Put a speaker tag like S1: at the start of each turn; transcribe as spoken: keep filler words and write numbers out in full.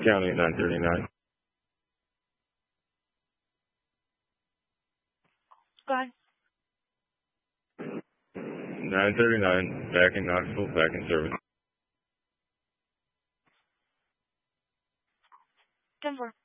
S1: County at nine thirty-nine.
S2: Go ahead.
S1: nine thirty-nine, back in Knoxville, back in service.
S2: ten four.